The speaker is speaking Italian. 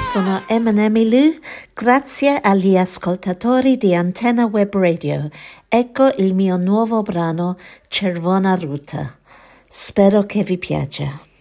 sono Emanuele Lu, grazie agli ascoltatori di Antenna Web Radio. Ecco il mio nuovo brano Cervona Ruta. Spero che vi piaccia.